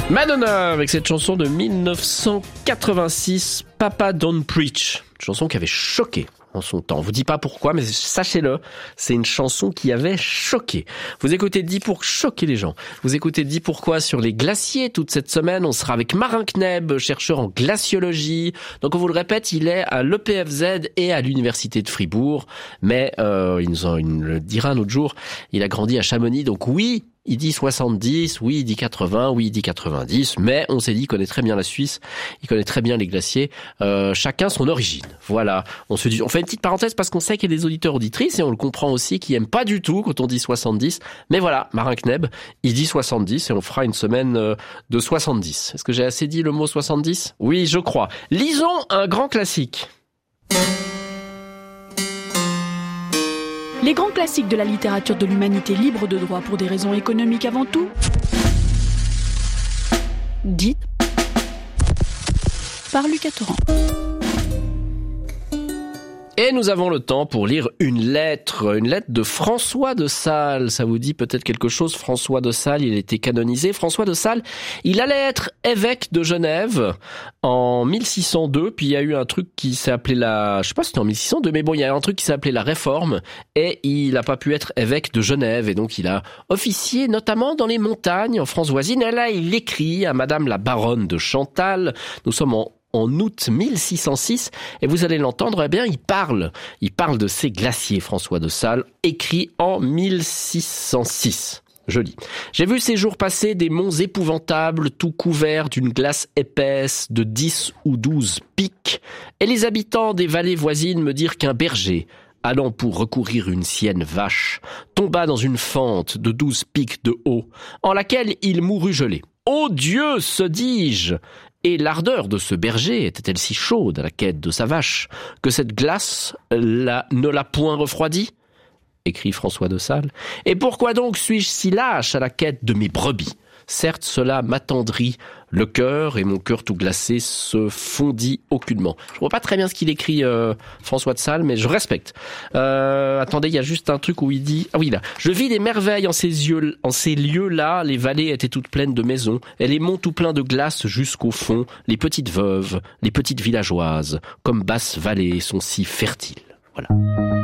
Madonna avec cette chanson de 1986, Papa Don't Preach. Une chanson qui avait choqué en son temps. Je vous dis pas pourquoi, mais sachez-le, c'est une chanson qui avait choqué. Vous écoutez Dis pour choquer les gens. Vous écoutez Dis pourquoi sur les glaciers toute cette semaine. On sera avec Marin Kneb, chercheur en glaciologie. Donc on vous le répète, il est à l'EPFZ et à l'université de Fribourg. Mais il nous le dira un autre jour, il a grandi à Chamonix. Donc oui, il dit 70, oui, il dit 80, oui, il dit 90, mais on s'est dit, il connaît très bien la Suisse, il connaît très bien les glaciers, chacun son origine. Voilà. On se dit, on fait une petite parenthèse parce qu'on sait qu'il y a des auditeurs auditrices et on le comprend aussi qui aiment pas du tout quand on dit 70. Mais voilà, Marin Kneb, il dit 70 et on fera une semaine de 70. Est-ce que j'ai assez dit le mot 70? Oui, je crois. Lisons un grand classique. Les grands classiques de la littérature de l'humanité libre de droit pour des raisons économiques avant tout. Dites par Lucas Torrent. Et nous avons le temps pour lire une lettre de François de Sales. Ça vous dit peut-être quelque chose, François de Sales, il a été canonisé. François de Sales, il allait être évêque de Genève en 1602, puis il y a eu un truc qui s'est appelé je sais pas si c'était en 1602, mais bon, il y a un truc qui s'est appelé la Réforme, et il n'a pas pu être évêque de Genève, et donc il a officié notamment dans les montagnes en France voisine. Et là, il écrit à Madame la baronne de Chantal. Nous sommes en août 1606, et vous allez l'entendre, eh bien, il parle de ces glaciers, François de Sales, écrit en 1606. Je lis. J'ai vu ces jours passer des monts épouvantables, tout couverts d'une glace épaisse de 10 ou 12 pics, et les habitants des vallées voisines me dirent qu'un berger, allant pour recourir une sienne vache, tomba dans une fente de 12 pics de haut, en laquelle il mourut gelé. Ô Dieu, se dis-je! Et l'ardeur de ce berger était-elle si chaude à la quête de sa vache que cette glace ne l'a point refroidi? Écrit François de Sales. Et pourquoi donc suis-je si lâche à la quête de mes brebis? Certes, cela m'attendrit le cœur et mon cœur tout glacé se fondit aucunement. Je vois pas très bien ce qu'il écrit François de Sales, mais je respecte. Attendez, il y a juste un truc où il dit... Ah oui, là. Je vis des merveilles en ces lieux-là. Les vallées étaient toutes pleines de maisons, et les monts tout pleins de glace jusqu'au fond. Les petites veuves, les petites villageoises, comme basses vallées, sont si fertiles. Voilà.